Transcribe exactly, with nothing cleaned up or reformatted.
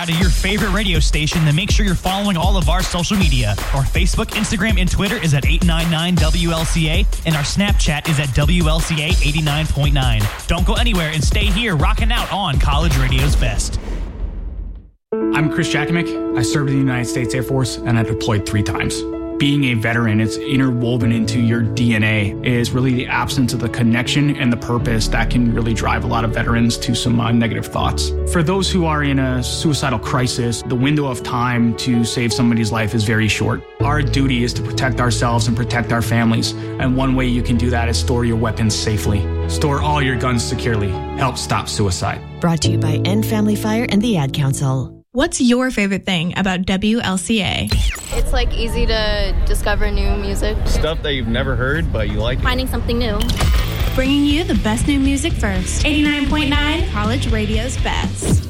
Out of your favorite radio station, then make sure you're following all of our social media. Our Facebook, Instagram, and Twitter is at eight nine nine W L C A, and our Snapchat is at W L C A eighty-nine point nine. Don't go anywhere and stay here rocking out on College Radio's Best. I'm Chris Jakimick. I served in the United States Air Force, and I deployed three times. Being a veteran, it's interwoven into your D N A. It is really the absence of the connection and the purpose that can really drive a lot of veterans to some uh, negative thoughts. For those who are in a suicidal crisis, the window of time to save somebody's life is very short. Our duty is to protect ourselves and protect our families. And one way you can do that is store your weapons safely. Store all your guns securely. Help stop suicide. Brought to you by End Family Fire and the Ad Council. What's your favorite thing about W L C A? It's like easy to discover new music. Stuff that you've never heard, but you like. Finding something new. Bringing you the best new music first. eighty-nine point nine, College Radio's Best.